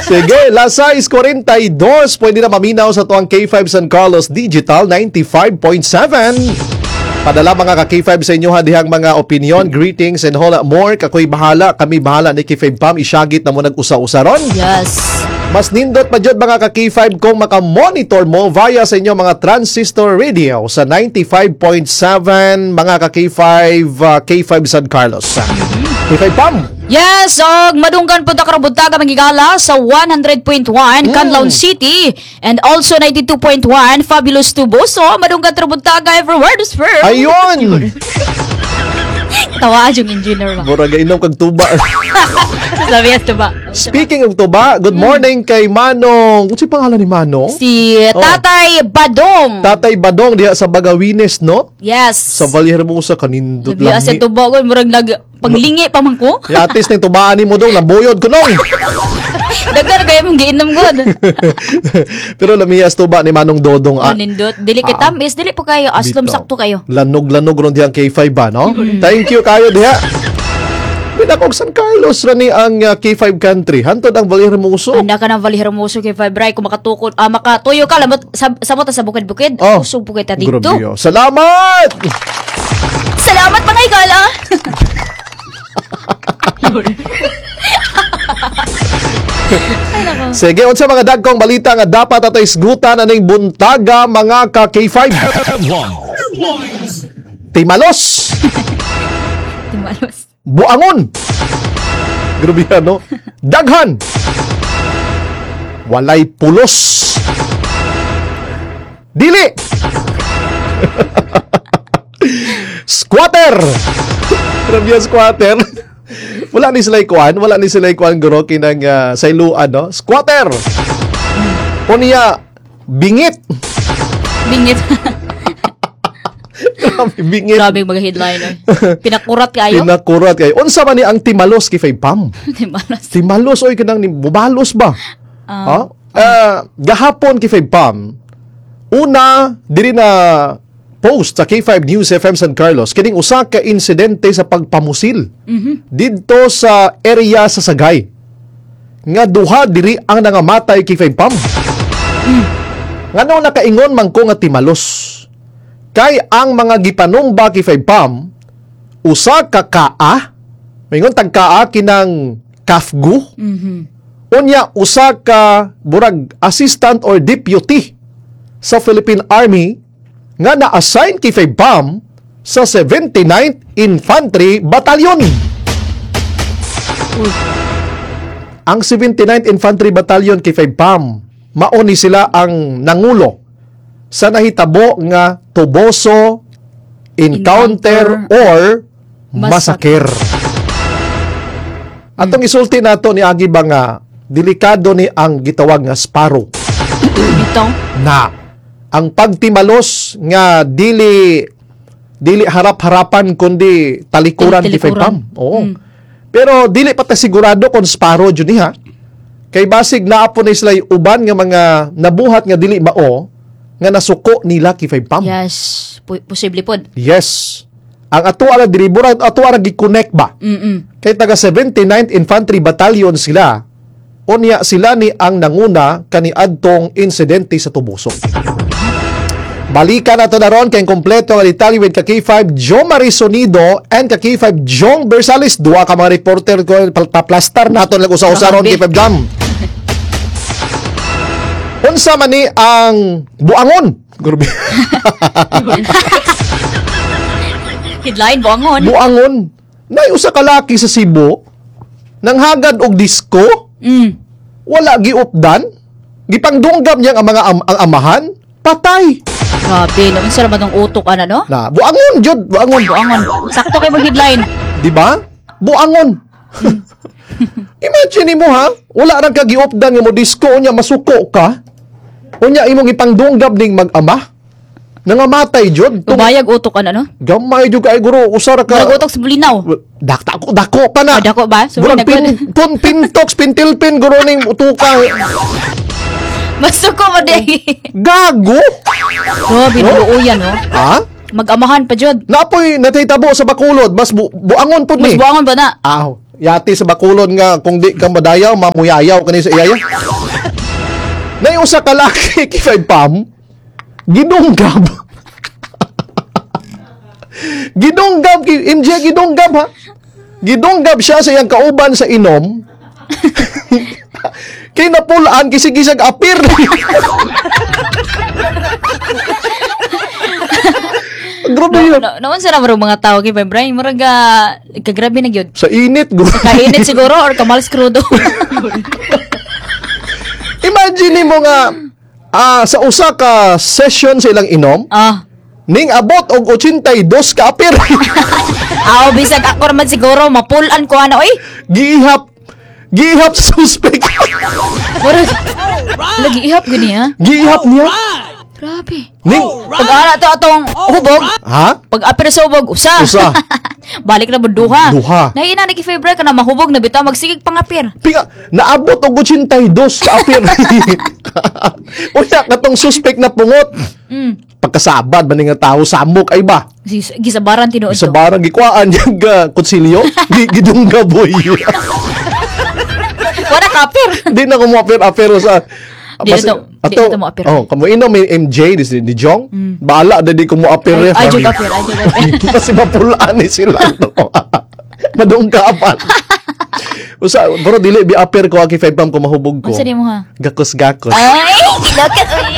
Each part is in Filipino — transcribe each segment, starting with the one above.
Sige, las 6:42, pwede na maminaw sa tuwang K5 San Carlos Digital 95.7. Padala mga ka-K5 sa inyo dihang mga opinion, greetings and whole more. Kakoy bahala, kami bahala ni K5 Pam. Isyagit na mo nag-usa-usa ron. Yes. Mas nindot pa dyan mga ka-K5 kung makamonitor mo via sa inyo mga transistor radio sa 95.7 mga ka-K5 K5 San Carlos. K5 Pam. Yes, og madunggan po ta karabutaga magigala sa 100.1 Canlaon City and also 92.1 Fabulous Tuboso. Madunggan trabutaga everywhere this firm. Ayun! Tawa yung engineer ba? Mura inom kag tuba. Sabi yes, tuba. Speaking of tuba, good morning kay Manong. Kung si pangalan ni Manong? Si Tatay Badong. Tatay Badong diha sa Bagawines, no? Yes. Sa Vallehermosa kanindot Sabi lang sa tuba ko, murag panglingi pa man ko. Yatis na yung tubaan ni mo dong, nabuyod ko nung. Dagar kayo mong giinom god. Pero lamiyas tuba ni Manong Dodong. Nindot. Dili kita is dili po kayo. Aslom Bitaw. sakto kayo. Lanog-lanog ron diyang K5 ba, no? Thank you kayo diha. Binakog San Carlos rani ang K5 country. Hantod ang Vallehermoso. Anda ka ng Vallehermoso kay Fibray kung makatukod, makatuyo ka lamot sa mata sa bukid-bukid. Oh, Usog po kita dito. grabe, oh. Salamat! Salamat mga igala. Sige, unsa mga dagkong balita nga dapat atay isgutan aning buntaga mga ka K5. Timalos. Timalos. Buangon. Grabe no? Daghan. Walay pulos. Dili. Squatter. Grabe ang squatter. Wala ni sila ikuan guro kinang sailuan, no? Squatter. O niya, bingit. Bingit. Bingit. Grabe mga headliner. Pinakurat kayo. Pinakurat kayo. Unsa man ni ang timalos kay Fay Pam? Timalos. Timalos oy kanang ni bubalos ba? Gahapon kay Fay Pam. Una diri na post sa K5 News FM San Carlos kining usa ka insidente sa pagpamusil didto sa area sa Sagay. Nga duha diri ang nangamatay kay Fay Pam. Ngano nakaingon man ko nga timalos? Kay ang mga gipanumba kay Fay Pam usa ka kaa, mingon tag kaa kinang kafgu. Unya usa ka burag assistant or deputy sa Philippine Army nga na-assign kay Fay Pam sa 79th Infantry Battalion. Ang 79th Infantry Battalion kay Fay Pam, mauni sila ang nangulo sa nahitabo nga Tuboso encounter or massacre. Atong isulti nato ni agi ba nga delikado ni ang gitawag nga Sparrow. Bitong. Na ang pagtimalos nga dili harap-harapan kundi talikuran ti Fay Pam. Oo. Pero dili pa ta sigurado kung Sparrow jud ni ha. Kay basig naa po na sila uban nga mga nabuhat nga dili mao nga nasuko nila ki Fay Pam. Yes. Posible pod. Yes. Ang ato ara diri burag ato ara gi-connect ba. Kay taga 79th Infantry Battalion sila. Unya sila ni ang nanguna kaniadtong insidente sa Tuboso. Balikan nato na ron kay kompleto nga detalye with ka K5 Jong Marisonido and ka K5 Jong Bersales. Duha ka mga reporter ko paplastar nato lang usa-usa ron K5 Jam. Unsa man ni ang buangon? Grabe. Headline buangon. Buangon. Nay usa ka laki sa Cebu nanghagad og disko. Wala giupdan. Gipangdunggam niya ang mga ang amahan. Patay. Grabe, naman sila ba tong utok no? Na, buangon jud, buangon. Sakto kay mga headline. Di ba? Buangon. Imagine mo ha, wala ra ka giupdan nga mo disko unya masuko ka. Unya imong ipangdunggab ning mag-ama. Nangamatay jud. Tubayag utok no? Gamay jud kay guro usara ka. Murag utok sa bulinaw. Dako pa na. Dako ba? Burag pintox, pintilpin guro ning utuka. Masuko mo day. Gago. Oh, binuuyan no? Ha? Mag-amahan pa jud. Napoy natitabo sa Bacolod, mas buangon pud Mas ni. buangon ba na? Aw. Yati sa bakulon nga kung di ka madayaw, mamuyayaw ka sa iyaya. Na yung usa ka laki kay Pam, gidunggab. Gidunggab, MJ, gidunggab ha. Gidunggab siya sa iyang kauban sa inom. Kay napulaan, kisig-kisag apir. Grabe yun. Noon sa namaro mga tao kay Brian, muraga kagrabe na gyud. Sa init. Kainit siguro or kamalas krudo. Imagine mo nga, sa usa ka session sa ilang inom, ning abot og 82 ka apir. Bisag ako naman siguro mapulan ko oy. Gihap sa suspect. Murag lagi ihap gani ha. Gihap niya. Grabe. Ning Pag-ara to atong hubog. ha? Pag apir sa hubog, usa. Balik na duha. Duha. Naina ni February ka na mahubog na bitaw magsigig pangapir. Pinga, naabot og 82 ka apir. Unya katong suspect na pungot. Pagkasabad man nga tawo samok ay ba? Gisabaran tinuod Sa barang gikuan yung kutsilyo, gidungga boy. Wala kapir. Di na ko mo apir sa Di na to mo apir. Oh, kamo ino may MJ ni Jong. Baala na di ko mo apir. Ay, jud apir. Kasi mapulaan ni sila. Madungkapan. Usa, bro dili bi apir ko aki 5 pam ko mahubog ko. Unsa di mo ha? Gakos-gakos. Ay, gilakat uy.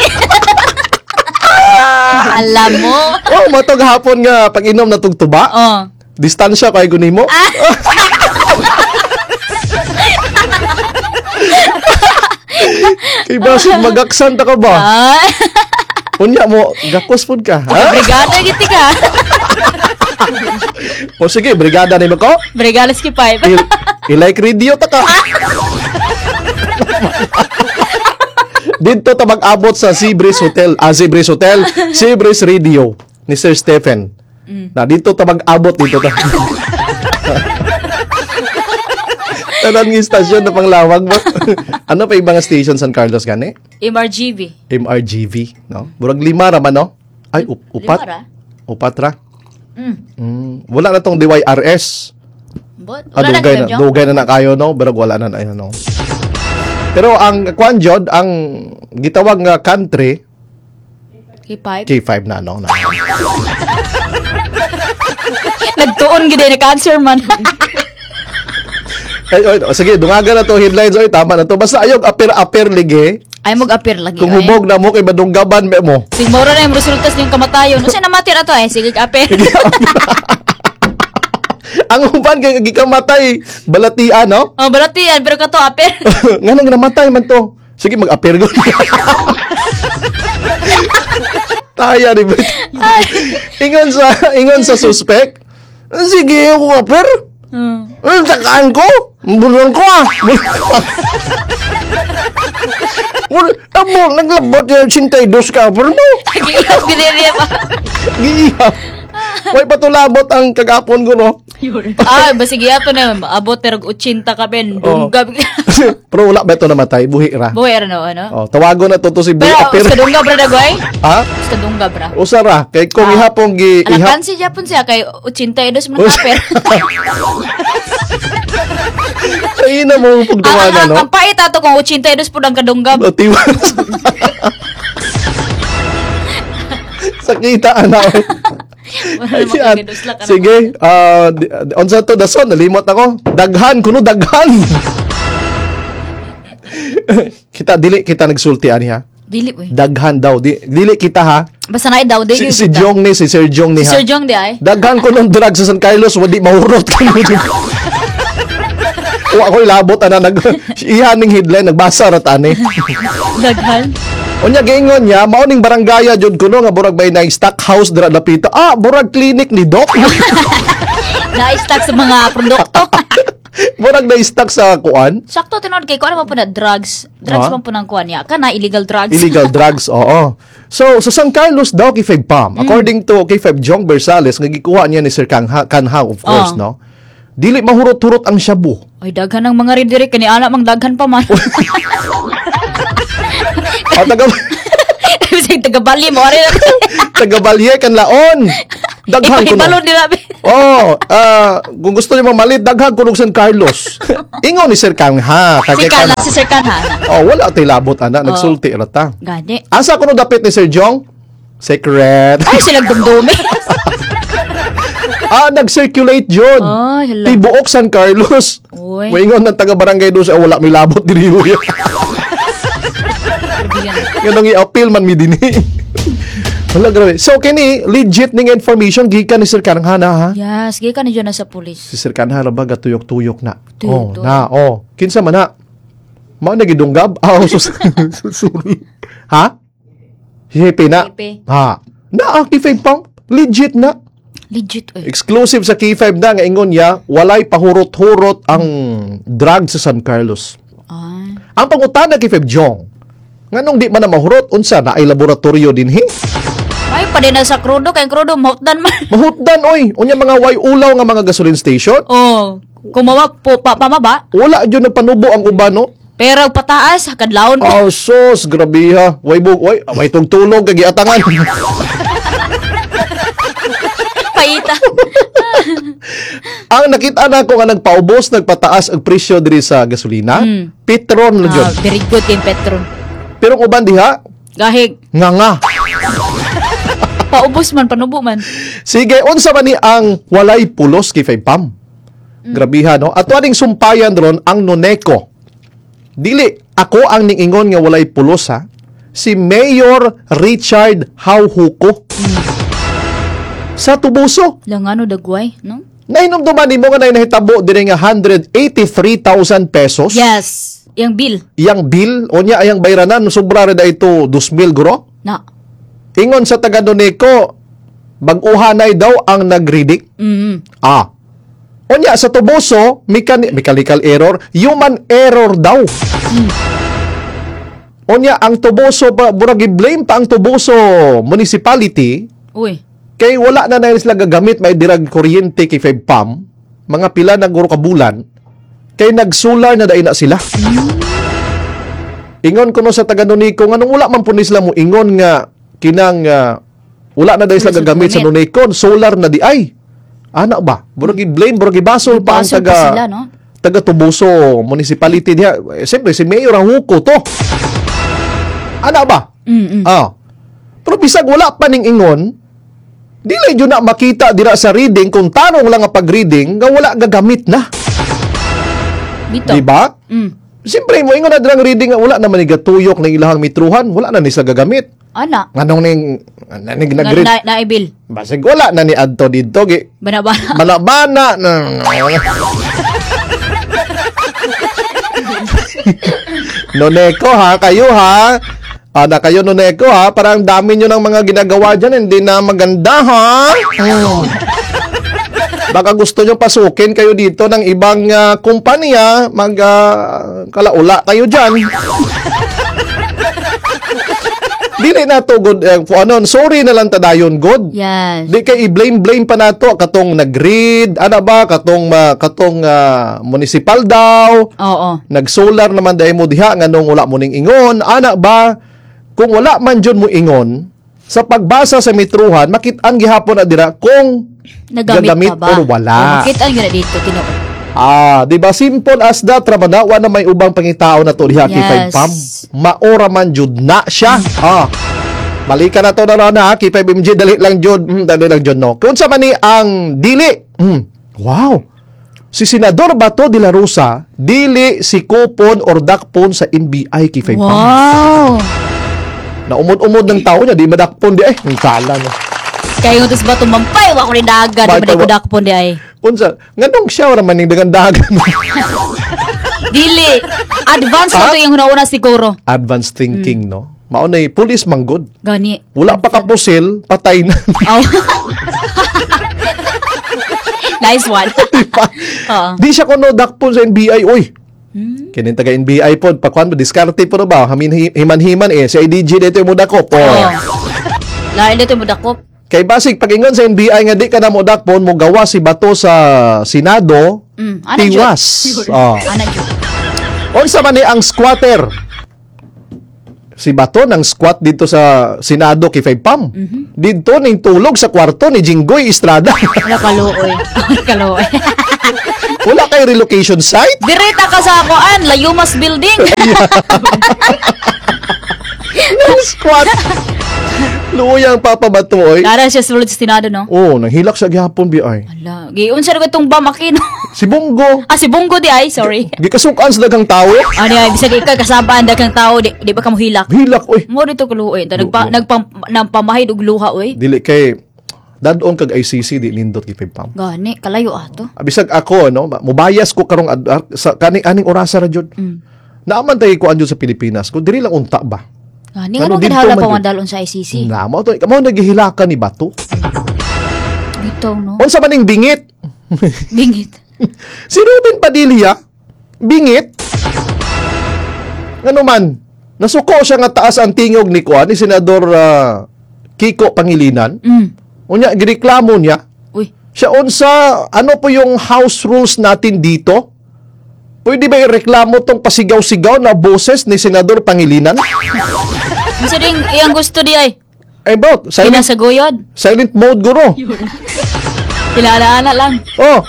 Alam mo. Oh, matog hapon nga pag inom na tugtuba. Distansya kay gunimo. Kay basit magaksan ta ka ba? Unya mo, gakos pud ka. Ha? Brigada giti ka. O sige, brigada ni mo ko. Brigada ski 5. I-like radio ta ka. Dito ta mag-abot sa Seabreeze Hotel. Seabreeze Hotel. Seabreeze Radio ni Sir Stephen. Na dito ta mag-abot dito ta. Tanan ng istasyon na panglawag mo. Ano pa ibang station San Carlos gani? MRGV. MRGV, no? Burag 5 ra man, no? Ay, upat. 5 ra? Upat ra. Wala na tong DYRS. But wala na Dugay kayo. dugay na kayo, no? Burag wala na ayun, no? Pero ang kwan jud, ang gitawag nga country K5. K5 na, no? Nagtuon gid ni cancer man. Ay, sige, dungaga na to headlines. Oy, tama na to. Basta ayog apir-apir ligi. Ay mag-appear lagi. Kung hubog na mo, kay madunggaban mo. Sigmura na yung resultas niyong kamatayon. Kasi namatir ato sige appear. Ang uban kay gikamatay, balatian, no? Balatian, pero kato appear. Nga nang namatay man to. Sige, mag-apir ko. Taya, di ba? Ingon sa suspect. Sige, ako apir. Takaan ko. Bulon ko Amo, naglabot yung 82 ka. Pero mo. Giiyak giniriya pa. Giiyak. May patulabot ang kagapon ko, no? Sige ato na. Abot pero 80 ka ben. Dunggab. Pero wala ba ito namatay? Buhi ra. Buhay ano? Oh, tawago na to si Buhi Pero, Apir. sa dunggab ra dagoy? Ha? Sa dunggab ra. Usara. Kay kung ihapong Alakan si Japon siya kay 82 man kapir. Ay na mo pagtawagan, no? Ang pait ato kung 82 po ang kadunggab. Tiwas. Sakita, anak. Ayan. Sige, onsa to dason, nalimot ako. Daghan, kuno daghan. Dili kita nagsulti ani ha. Dili uy. Daghan daw, dili kita ha. Basta na daw dili. Si Jong ni, si Sir Jong ni Si ha. Sir Jong di ay. Daghan ko ng drug sa San Carlos, wadi mahurot ko. O ako ilabot ana ihaning headline nagbasa ra tani. Daghan. Unya giingon niya, mao ning barangaya jud kuno nga burag bay na stock house dira lapita. Burag clinic ni Doc. Na-stack sa mga produkto. Burag na stock sa kuan. Sakto tinod kay ko ano man po na drugs. Drugs man po nang kuan niya. Kana illegal drugs. Illegal drugs, oo. So, sa San Carlos daw kay Pam, according to kay Jong Bersales, nga gikuha niya ni Sir Kanha, of course, no? Dili mahurot-hurot ang shabu. Ay daghan ng mga ridiri kani ana mang daghan pa man. Sige, taga-bali mo. Taga-balye kan laon. Daghan ko Ipahibalo no. nila. Kung gusto niyo mamalit, daghan ko ng San Carlos. Ingon ni Sir Kang, ha? Si Carla, si Sir Kan, ha? Wala tayo labot, ana. Nagsulti rata. Gani. Asa ko no dapit ni Sir Jong? Secret. Ay, silang dumdumi. Nag-circulate yun. Ay, hala. Tibuok San Carlos. Uy. Moingon ng taga-barangay doon sa wala may labot diri huyo. Yan ang i-appeal man mi dinhi. Wala grabe. So kini legit ning information gikan ni Sir Kanhana ha. Yes, gaya ka na dyan na sa pulis. Si Sir Kanhana ba gatuyok-tuyok na. Tuyok-tuyok. Kinsa man na. Mao na gidunggab. Sorry. Ha? Hipi na. Hipi. Ha. Na K5 pang legit na. Legit, eh. Exclusive sa K5 na nga ingon niya, walay pahurot-hurot ang drug sa San Carlos. Ay. Ang pangutana kay Feb Jong, nganong di man na mahurot, unsa na ay laboratorio dinhi? Ay, pa din na sa krudo. Kaya krudo, mautdan man. Mahutdan, oy! Unya mga way ulaw nga mga gasoline station. Oh, kumawa po, pamaba. Wala dyan nagpanubo ang uban, no? Pero pataas, kadlawon po. Oh, sos, grabe ha. Way tugtulog, kagiatangan. Paita. Ang nakita na ko nga nagpaubos, nagpataas ang presyo diri sa gasolina. Petron na dyan. Very good yung Petron. Pero kung uban diha, Gahig. nga. Paubos man, panubo man. Sige, unsa man ni ang walay pulos kay Pam? Grabiha, no? At aning sumpayan ron ang Noneco. Dili, ako ang ningingon nga walay pulos, ha? Si Mayor Richard Hauhuko. Sa Tubuso. Lang ano, dagway, no? Nahinumduman ni mo nga nahitabo din nga 183,000 pesos. Yes. Yung bill. Yang bill, o niya ayang bayranan, sobra rin ito 2,000 guro. Na. Ingon sa taga Noneco, bag-uhanay daw ang nag-reading. O niya, sa Tubuso, mechanical error, human error daw. O niya, ang Tubuso, burag i-blame pa ang Tubuso municipality, Uy. kay wala na sila gagamit, may dirag kuryente kay FEBPAM, mga pila na guro kabulan, kay nag-solar na dain na sila. Ingon ko no sa taga Noneco, nga nung wala man po ni sila mo, ingon nga, kinang, wala na dahin sila gagamit sa Noneco, solar na di ay. Ana ba? Burag i-blame, burag i-basol pa ang Basol pa taga, sila, no? taga Tubuso municipality diha. Siyempre, si Mayor Huko to. Ana ba? Pero bisag wala pa ning ingon, dili yun na makita dira sa reading kung tanong lang nga pag-reading nga wala gagamit na. Bito. Diba? Siyempre, mo ingon na dirang reading nga wala naman ni gatuyok ng ilahang mitruhan, wala na ni sa gagamit. Ana. Nganong ning nag-read. Na-bill. Basig wala na ni adto dito gi. Bana-bana. Bana-bana na. Noneco ha, kayo ha. Na kayo Noneco ha, parang dami nyo ng mga ginagawa dyan, hindi na maganda ha. Baka gusto nyo pasukin kayo dito ng ibang kumpanya, kalaula kayo dyan. Dili na to good, sorry na lang tadayon good. Yes. Di kay i-blame pa nato katong nag-read, ana ba katong municipal daw. Oo. Nag-solar naman dahil mo diha nganong wala mo ning ingon, ana ba? Kung wala man jud mo ingon, sa pagbasa sa mitruhan, makit-an gihapon na dira kung Nagamit pa ba? or wala. Makita nyo na dito, tinuod. Di ba simple as that ramana na may ubang pangitao na to diha kay Yes. 5 Pam. Maora man jud na siya. Balikan na to na na kay 5MG dali lang jud, dali lang jud no. Kung sa man ni ang dili. Wow. Si Senador Bato de la Rosa, dili si kupon or dakpon sa NBI kay 5 Pam. Wow. Na umod-umod ng tao niya, di madakpon di ay. Ang kala no. Kaya yung tis ba tumampay, wako rin dagan, di ba di ko dakpon di ay. Unsa, nganong siya ora man ning dagan. Dili. Advance na to yung nauna siguro. Advanced thinking no. Maunay police manggod. Gani. Wala pa kapusil, patay na. Oh. Nice one. Diba? Oo. Di siya kuno dakpon sa NBI, oy. Kinin taga NBI po, pakuan mo, diskarte po na ba? Himan-himan si IDG dito yung mudakop. Lain dito mo dakop. Kay basig, pag-ingon sa NBI nga di ka na mudakpon, mo gawa si Bato sa Senado, tiwas. Ana Jud. Unsa man ni ang squatter? Si Bato nang squat dito sa Senado kay Five Pam. Dito ning tulog sa kwarto ni Jinggoy Estrada. Wala kaluoy. Wala kaluoy. Wala kay relocation site. Direta ka sa akoan, Layumas Building. Nang squat. Luyang Papa Bato oy. Kara siya sulod sa Senado, no? Oh, nanghilak sa gihapon bi ay. Ala, giun sa itong bamakino. Si Bongo. Si Bongo di ay, sorry. Gikasukan sa daghang tawo. Ano ay, bisag ikaw kasabaan daghang tao, di ba ka mohilak? Hilak oy. Mo dito kaluoy, nagpamahid og luha oy. Dili kay dadon kag ICC di nindot kay Five Pam. Gani, kalayo ato. Bisag ako no, mubayas ko karong sa aning orasa ra jud. Naaman tay ko anjud sa Pilipinas. Kung dili lang unta ba. Gani, Ano anong dito kinahanglan man pa yun? mandalon sa ICC? Namo to, kamo naghihilakan ni Bato. Dito, no? Unsa man ning bingit? Bingit. Si Ruben Padilla, bingit. Ngano man, nasuko siya nga taas ang tingog ni Kuan ni Senador Kiko Pangilinan. Unya gireklamo niya. Uy, Siya unsa ano po yung house rules natin dito? Pwede ba ireklamo tong pasigaw-sigaw na boses ni Senador Pangilinan? gusto ding iyang gusto di ay. Eh bro, Pinasaguyod. silent mode guro. Kilala-ana lang. Oh,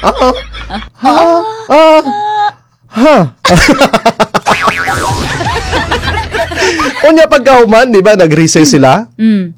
Unya pagkahuman, di ba, nag-recess sila?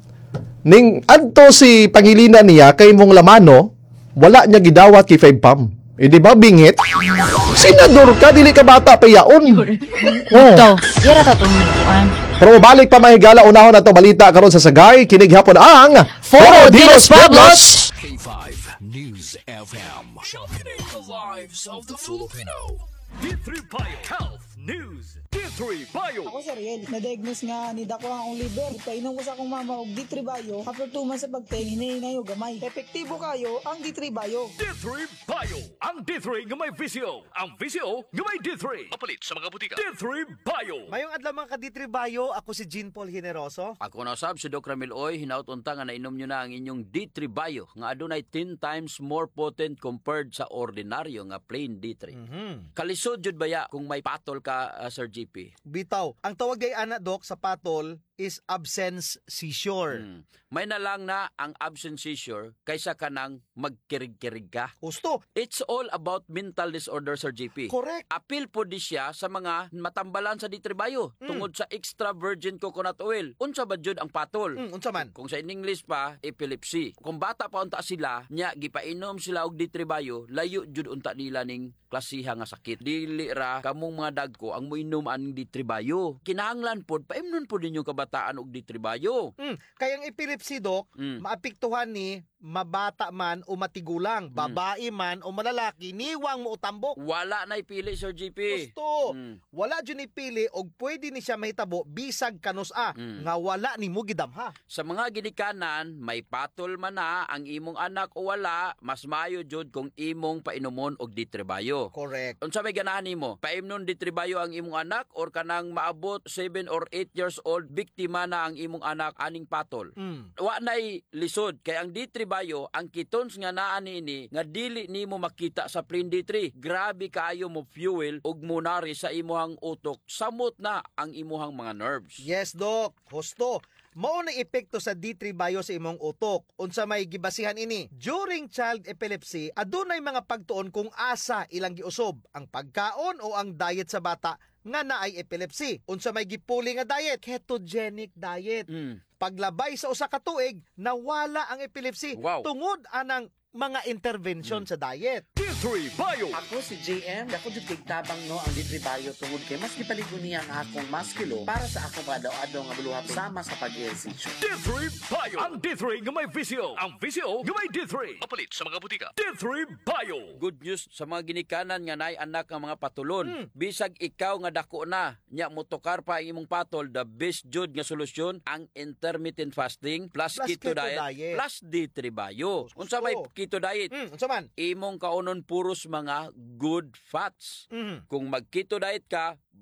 Ning adto si Pangilinan niya kay mong lamano, wala niya gidawat kay Five Pam. Eh di ba bingit? Senador ka, dili ka bata pa yaon. Oh. Ito, yara ta itong nikuan. Pero balik pa mahigala unahon na balita karon sa Sagay, kinig hapon ang Foro Dinos Pueblos! K5 News FM. Sharpening the lives of the Filipino. D3 Bio Health News. D3 Bio. Ako si Riel, na-diagnose nga ni Dako ang liver. Painom ko sa akong mama og D3 Bio. After 2 months sa pagtayin, hinahinay og gamay. Epektibo kayo ang D3 Bio. D3 Bio. Ang D3 nga may VCO. Ang VCO nga may D3. Mapalit sa mga butika. D3 Bio. Mayong adlaw mga ka-D3 Bio, ako si Jean Paul Generoso. Ako na sab si Doc Ramil Oy, hinautunta nga nainom nyo na ang inyong D3 Bio nga adunay 10 times more potent compared sa ordinaryo nga plain D3. Kalisod jud baya kung may patol ka Sir GP. Bitaw, ang tawag day ana Doc sa patol is absence seizure. May na lang na ang absence seizure kaysa kanang magkirig-kirig ka. Gusto, It's all about mental disorder Sir GP. correct. Apil po di siya sa mga matambalan sa D3 Bio tungod sa extra virgin coconut oil. Unsa ba jud ang patol? Unsa man? Kung sa in English pa, epilepsy. Kung bata pa unta sila, nya gipainom sila og D3 Bio, layo jud unta nila ning klasiha nga sakit. Dili ra kamong mga dagko ang moinom aning D3 Bio. Kinahanglan pod paimnon pod ninyo kabataan og D3 Bio. Kayang epilepsy Doc, maapektuhan ni mabata man o matigulang, babae man o malalaki, niwang mo utambok. Wala na ipili Sir GP. Gusto, wala dyan ipili og pwede ni siya mahitabo bisag kanus nga wala ni mo gidamha. Sa mga ginikanan, may patol man na ang imong anak o wala, mas maayo jud kung imong painomon og D3 Bio. Correct. Unsa may ganahan nimo? Paimnon D3 Bio ang imong anak or kanang maabot 7 or 8 years old biktima na ang imong anak aning patol? Wa nay lisod kay ang D3 Bio ang ketones nga naa niini nga dili nimo makita sa plain D3. Grabe kaayo mo fuel ug munari sa imuhang utok. Samot na ang imuhang mga nerves. Yes, Doc. Husto. Mao na epekto sa D3 Bio sa imong utok. Unsa may gibasihan ini? During child epilepsy, adunay mga pagtuon kung asa ilang giusob, ang pagkaon o ang diet sa bata nga naay epilepsy. Unsa may gipuli nga diet? Ketogenic diet. Paglabay sa usa ka tuig, nawala ang epilepsy tungod anang mga intervention sa diet. D3 Bio. Ako si JM, ako jud kay tabang no ang D3 Bio tungod kay mas gipaligon niya ang akong maskilo para sa akong adlaw-adlaw nga buluhaton sama sa pag-ehersisyo. D3 Bio. Ang D3 nga may VCO. Ang VCO nga may D3. Mapalit sa mga butika. D3 Bio. Good news sa mga ginikanan nga naay anak nga mga patulon. Bisag ikaw nga dako na, nya motokar pa ang imong patol, the best jud nga solusyon ang intermittent fasting plus keto diet plus D3 Bio. Unsa may keto diet? Unsa man? Imong kaunon puros mga good fats. Kung mag keto diet ka,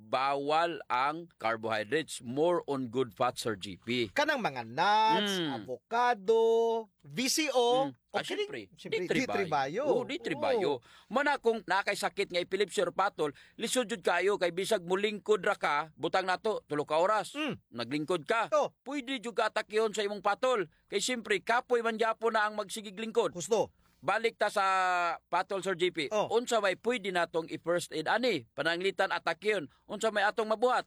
bawal ang carbohydrates, more on good fats, Sir GP. Kanang mga nuts, avocado, VCO, Siyempre, D3-bio. D3-bio. Mana kung nakay sakit nga epilepsy or patol, lisod jud kayo kay bisag mulingkod ra ka, butang nato 3 ka oras. Naglingkod ka. Oh. Pwede jud ka atakyon sa imong patol. Kay siyempre kapoy man gyapon na ang magsigig lingkod. Gusto. Balik ta sa patol, Sir GP. Oh. Unsa may pwede natong i-first aid ani? Pananglitan atakyon. Unsa may atong mabuhat?